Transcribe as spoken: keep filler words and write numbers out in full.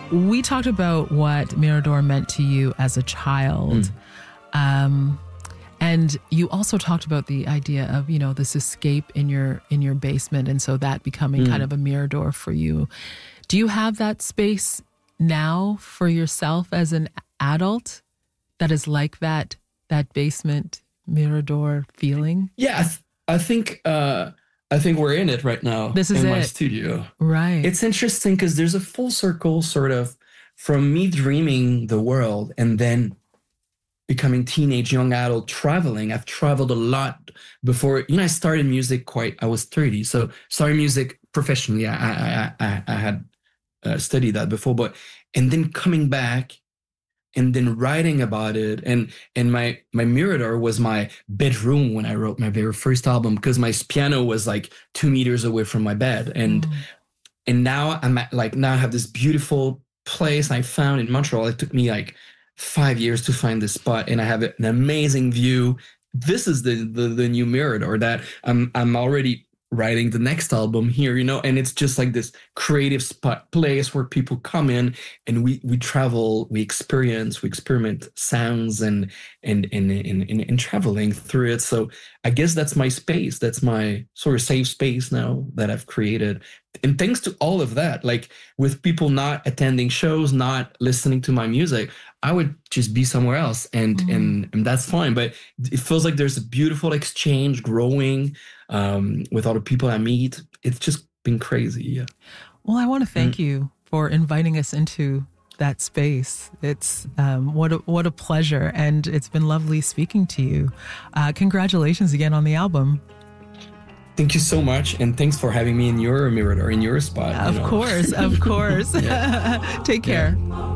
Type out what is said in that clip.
we talked about what Mirador meant to you as a child. Mm. Um, and you also talked about the idea of, you know, this escape in your in your basement. And so that becoming mm. kind of a Mirador for you. Do you have that space now for yourself as an adult that is like that, that basement Mirador feeling? Yeah, I, th- I think uh, I think we're in it right now. This is in it. my studio. Right. It's interesting because there's a full circle sort of from me dreaming the world and then becoming teenage, young adult, traveling. I've traveled a lot before. You know, I started music quite, I was thirty. So started music professionally. I, I, I, I had uh, studied that before, but, and then coming back and then writing about it. And, and my, my Mirador was my bedroom when I wrote my very first album, because my piano was like two meters away from my bed. And, mm. and now I'm at, like, now I have this beautiful place I found in Montreal. It took me like five years to find this spot, and I have an amazing view. This is the the, the new Mirador that I'm I'm already writing the next album here, you know, and it's just like this creative spot place where people come in and we we travel, we experience, we experiment sounds and and and and, and, and traveling through it. So I guess that's my space. That's my sort of safe space now that I've created. And thanks to all of that, like with people not attending shows, not listening to my music, I would just be somewhere else, and mm. and and that's fine. But it feels like there's a beautiful exchange growing um, with all the people I meet. It's just been crazy. Yeah. Well, I want to thank mm. you for inviting us into that space. It's um, what a, what a pleasure, and it's been lovely speaking to you. Uh, congratulations again on the album. Thank you so much, and thanks for having me in your Mirador, in your spot. Of you know. course, of course. Take care. Yeah.